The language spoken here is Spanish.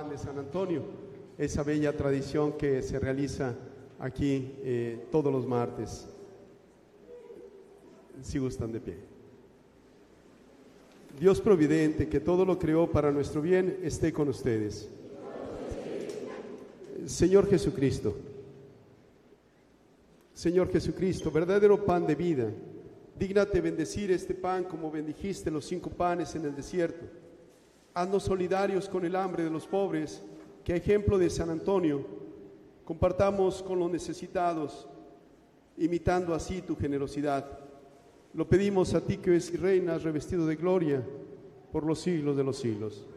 pan de San Antonio, esa bella tradición que se realiza aquí todos los martes. Si gustan de pie. Dios providente, que todo lo creó para nuestro bien, esté con ustedes. Señor Jesucristo, verdadero pan de vida, dígnate bendecir este pan como bendijiste los 5 panes en el desierto. Haznos solidarios con el hambre de los pobres, que a ejemplo de San Antonio compartamos con los necesitados, imitando así tu generosidad. Lo pedimos a ti, que es y reinas revestido de gloria por los siglos de los siglos.